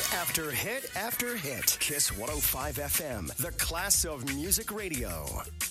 after hit after hit. Kiss 105 FM, the class of music radio.